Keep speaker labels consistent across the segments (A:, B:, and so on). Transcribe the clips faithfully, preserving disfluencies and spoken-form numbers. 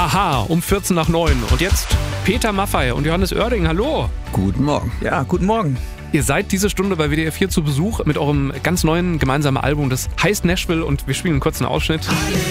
A: Haha, um vierzehn nach neun. Und jetzt Peter Maffay und Johannes Oerding. Hallo.
B: Guten Morgen.
C: Ja, guten Morgen.
A: Ihr seid diese Stunde bei W D F vier zu Besuch mit eurem ganz neuen gemeinsamen Album. Das heißt Nashville und wir spielen einen kurzen Ausschnitt.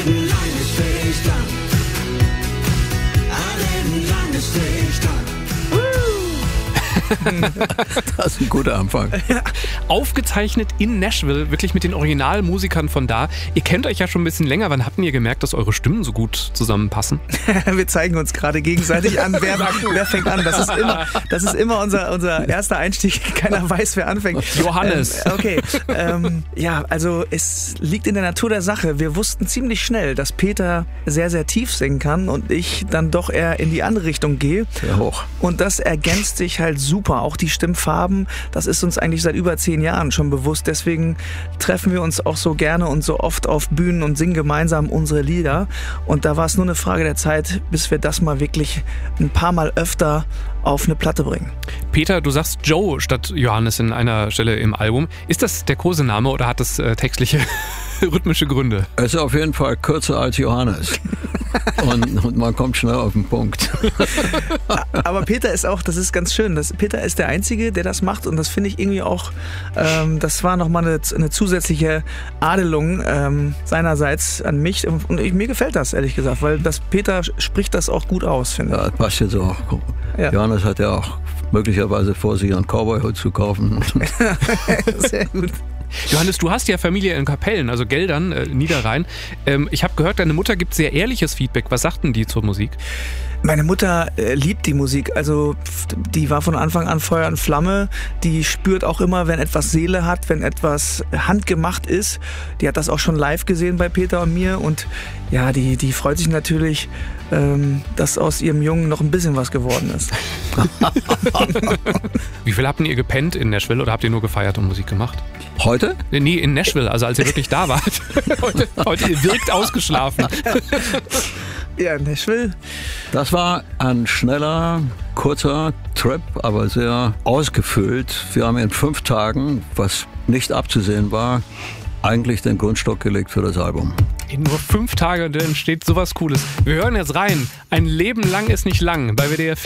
B: Das ist ein guter Anfang.
A: Aufgezeichnet in Nashville, wirklich mit den Originalmusikern von da. Ihr kennt euch ja schon ein bisschen länger. Wann habt ihr gemerkt, dass eure Stimmen so gut zusammenpassen?
C: Wir zeigen uns gerade gegenseitig an, wer, wer fängt an. Das ist immer, das ist immer unser, unser erster Einstieg. Keiner weiß, wer anfängt.
A: Johannes.
C: Ähm, okay. Ähm, ja, also es liegt in der Natur der Sache. Wir wussten ziemlich schnell, dass Peter sehr, sehr tief singen kann und ich dann doch eher in die andere Richtung gehe.
B: Sehr hoch.
C: Und das ergänzt sich halt super. Auch die Stimmfarben, das ist uns eigentlich seit über zehn Jahren schon bewusst. Deswegen treffen wir uns auch so gerne und so oft auf Bühnen und singen gemeinsam unsere Lieder. Und da war es nur eine Frage der Zeit, bis wir das mal wirklich ein paar Mal öfter auf eine Platte bringen.
A: Peter, du sagst Joe statt Johannes in einer Stelle im Album. Ist das der Kosename oder hat das äh, textliche, rhythmische Gründe?
B: Er ist auf jeden Fall kürzer als Johannes. Und, und man kommt schnell auf den Punkt.
C: Aber Peter ist auch, das ist ganz schön, das, Peter ist der Einzige, der das macht und das finde ich irgendwie auch, ähm, das war nochmal eine, eine zusätzliche Adelung ähm, seinerseits an mich und ich, mir gefällt das, ehrlich gesagt, weil das Peter spricht das auch gut aus, finde ich.
B: Ja, das passt jetzt auch. Ja. Johannes hat ja auch möglicherweise vor, sich einen Cowboy-Hut zu kaufen.
C: Sehr gut.
A: Johannes, du hast ja Familie in Kapellen, also Geldern, äh, Niederrhein. Ähm, ich habe gehört, deine Mutter gibt sehr ehrliches Feedback. Was sagt denn die zur Musik?
C: Meine Mutter äh, liebt die Musik, also die war von Anfang an Feuer und Flamme, die spürt auch immer, wenn etwas Seele hat, wenn etwas handgemacht ist. Die hat das auch schon live gesehen bei Peter und mir und ja, die, die freut sich natürlich, ähm, dass aus ihrem Jungen noch ein bisschen was geworden ist.
A: Wie viel habt ihr gepennt in Nashville oder habt ihr nur gefeiert und Musik gemacht?
B: Heute?
A: Nee, in Nashville, also als ihr wirklich da wart. heute, heute ihr wirkt ausgeschlafen.
C: Ja, Nashville.
B: Das war ein schneller, kurzer Trip, aber sehr ausgefüllt. Wir haben in fünf Tagen, was nicht abzusehen war, eigentlich den Grundstock gelegt für das Album.
A: In nur fünf Tagen entsteht sowas Cooles. Wir hören jetzt rein. Ein Leben lang ist nicht lang bei W D R vier.